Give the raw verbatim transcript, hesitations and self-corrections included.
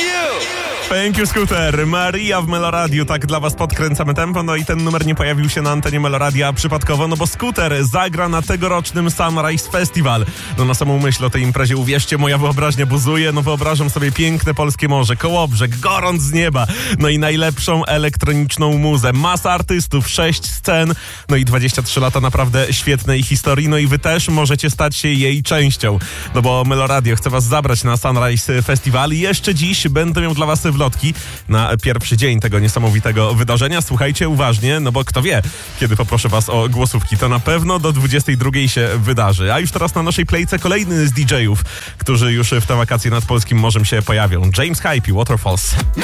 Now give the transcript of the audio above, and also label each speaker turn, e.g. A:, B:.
A: Thank you, Scooter. Maria w Meloradiu, tak dla was podkręcamy tempo, no i ten numer nie pojawił się na antenie Meloradia przypadkowo, no bo Scooter zagra na tegorocznym Sunrise Festival. No na samą myśl o tej imprezie, uwierzcie, moja wyobraźnia buzuje, no wyobrażam sobie piękne polskie morze, Kołobrzeg, gorąc z nieba, no i najlepszą elektroniczną muzę, masa artystów, sześć scen, no i dwadzieścia trzy lata naprawdę świetnej historii, no i wy też możecie stać się jej częścią, no bo Meloradio chce was zabrać na Sunrise Festival i jeszcze dziś będę miał dla was wlotki na pierwszy dzień tego niesamowitego wydarzenia. Słuchajcie uważnie, no bo kto wie, kiedy poproszę was o głosówki, to na pewno do dwudziestej drugiej się wydarzy. A już teraz na naszej playce kolejny z D J ów, którzy już w te wakacje nad polskim morzem się pojawią. James Hype i Waterfalls.